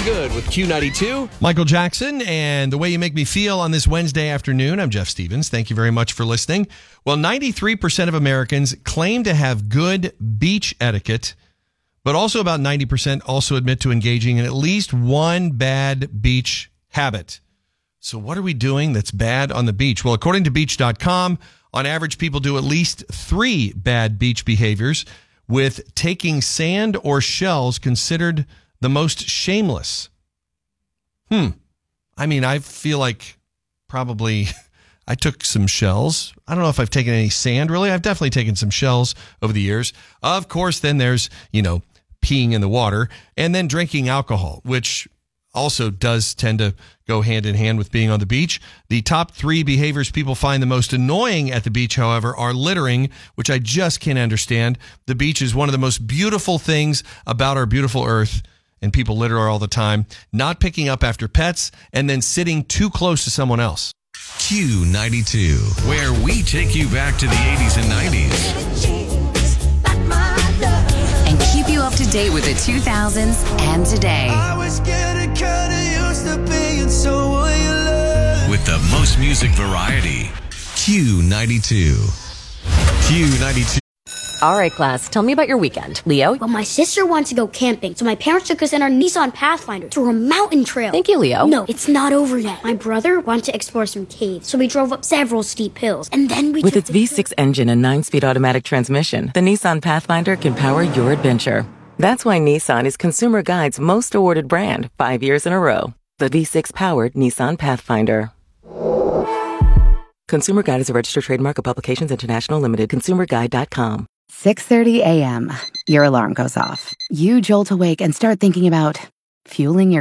Good with Q92. Michael Jackson and The Way You Make Me Feel on this Wednesday afternoon. I'm Jeff Stevens. Thank you very much for listening. Well, 93% of Americans claim to have good beach etiquette, but also about 90% also admit to engaging in at least one bad beach habit. So what are we doing that's bad on the beach? Well, according to Beach.com, on average, people do at least 3 bad beach behaviors, with taking sand or shells considered the most shameless. I mean, I feel like probably I took some shells. I don't know if I've taken any sand, really. I've definitely taken some shells over the years. Of course, then there's, peeing in the water and then drinking alcohol, which also does tend to go hand in hand with being on the beach. The top 3 behaviors people find the most annoying at the beach, however, are littering, which I just can't understand. The beach is one of the most beautiful things about our beautiful earth, and people litter all the time. Not picking up after pets, and then sitting too close to someone else. Q92, where we take you back to the 80s and 90s. And keep you up to date with the 2000s and today. I was getting kinda used to being someone you love. With the most music variety. Q92. Q92. All right, class, tell me about your weekend. Leo? Well, my sister wants to go camping, so my parents took us in our Nissan Pathfinder to a mountain trail. Thank you, Leo. No, it's not over yet. My brother wanted to explore some caves, so we drove up several steep hills, and then we With its V6 engine and 9-speed automatic transmission, the Nissan Pathfinder can power your adventure. That's why Nissan is Consumer Guide's most awarded brand 5 years in a row. The V6-powered Nissan Pathfinder. Consumer Guide is a registered trademark of Publications International Limited. ConsumerGuide.com. 6:30 a.m. Your alarm goes off. You jolt awake and start thinking about fueling your